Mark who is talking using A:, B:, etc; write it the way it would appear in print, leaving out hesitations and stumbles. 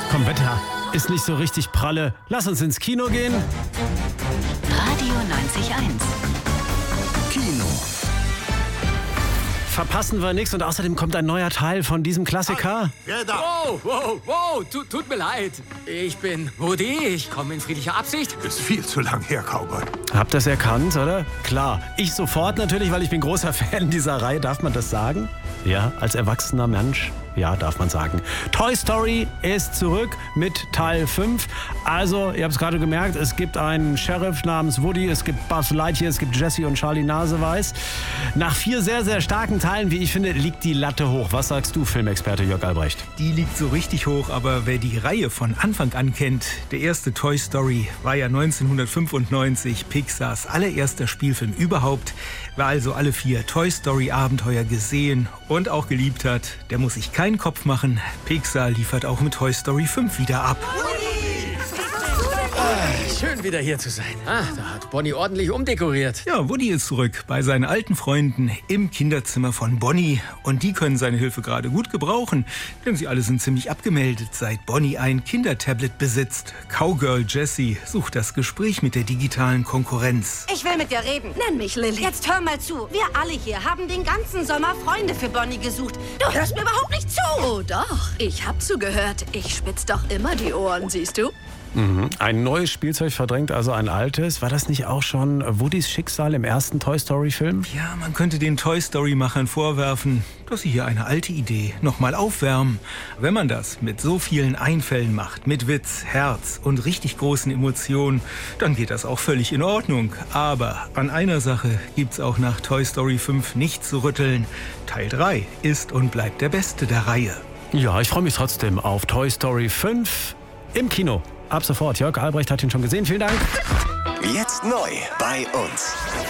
A: Komm, Wetter ist nicht so richtig pralle. Lass uns ins Kino gehen.
B: Radio 90.1.
A: Kino. Verpassen wir nichts und außerdem kommt ein neuer Teil von diesem Klassiker.
C: Wer da?
D: Wow, tut mir leid. Ich bin Woody, ich komme in friedlicher Absicht.
C: Ist viel zu lang her, Cowboy.
A: Habt ihr es erkannt, oder? Klar, ich sofort natürlich, weil ich bin großer Fan dieser Reihe. Darf man das sagen? Ja, als erwachsener Mensch, ja, darf man sagen. Toy Story ist zurück mit Teil 5. Also, ihr habt es gerade gemerkt, es gibt einen Sheriff namens Woody, es gibt Buzz Lightyear, es gibt Jessie und Charlie Naseweiß. Nach 4 sehr, sehr starken Teilen, wie ich finde, liegt die Latte hoch. Was sagst du, Filmexperte Jörg Albrecht?
E: Die liegt so richtig hoch, aber wer die Reihe von Anfang an kennt, der erste Toy Story war ja 1995 Pixars allererster Spielfilm überhaupt. Wer also alle 4 Toy Story Abenteuer gesehen und auch geliebt hat, der muss sich keinen Kopf machen. Pixar liefert auch mit Toy Story 5 wieder ab.
D: Schön wieder hier zu sein. Da hat Bonnie ordentlich umdekoriert.
E: Ja, Woody ist zurück bei seinen alten Freunden im Kinderzimmer von Bonnie. Und die können seine Hilfe gerade gut gebrauchen, denn sie alle sind ziemlich abgemeldet, seit Bonnie ein Kindertablet besitzt. Cowgirl Jessie sucht das Gespräch mit der digitalen Konkurrenz.
F: Ich will mit dir reden.
G: Nenn mich Lilly.
F: Jetzt hör mal zu. Wir alle hier haben den ganzen Sommer Freunde für Bonnie gesucht. Du hörst mir überhaupt nicht zu.
G: Oh doch, ich hab zugehört. Ich spitz doch immer die Ohren, siehst du?
A: Ein neues Spielzeug verdrängt also ein altes. War das nicht auch schon Woodys Schicksal im ersten Toy Story Film?
E: Ja, man könnte den Toy Story-Machern vorwerfen, dass sie hier eine alte Idee nochmal aufwärmen. Wenn man das mit so vielen Einfällen macht, mit Witz, Herz und richtig großen Emotionen, dann geht das auch völlig in Ordnung. Aber an einer Sache gibt's auch nach Toy Story 5 nicht zu rütteln. Teil 3 ist und bleibt der beste der Reihe.
A: Ja, ich freue mich trotzdem auf Toy Story 5 im Kino. Ab sofort. Jörg Albrecht hat ihn schon gesehen. Vielen Dank.
H: Jetzt neu bei uns.